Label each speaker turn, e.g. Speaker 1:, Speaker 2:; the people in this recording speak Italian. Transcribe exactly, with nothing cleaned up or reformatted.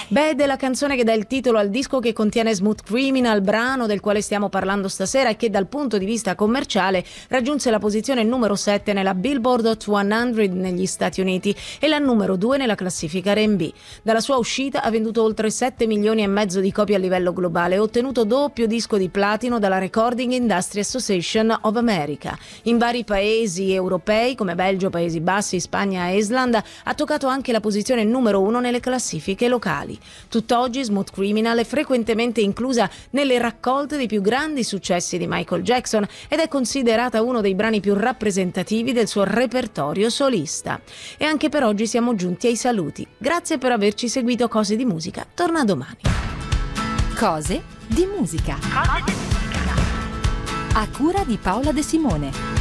Speaker 1: Bad è la canzone che dà il titolo al disco che contiene Smooth Criminal, brano del quale stiamo parlando stasera e che dal punto di vista commerciale raggiunse la posizione numero sette nella Billboard Hot cento negli Stati Uniti e la numero due nella classifica R and B. Dalla sua uscita ha venduto oltre sette milioni e mezzo di copie a livello globale e ottenuto doppio disco di platino dalla Recording Industry Association of America. In vari paesi europei come Belgio, Paesi Bassi, Spagna e Islanda ha toccato anche la posizione numero uno nelle classifiche locali. Tutt'oggi Smooth Criminal è frequentemente inclusa nelle raccolte dei più grandi successi di Michael Jackson ed è considerata uno dei brani più rappresentativi del suo repertorio solista. E anche per oggi siamo giunti ai saluti. Grazie per averci seguito. Cose di musica torna domani.
Speaker 2: Cose di musica.
Speaker 3: Cose di musica.
Speaker 2: A cura di Paola De Simone.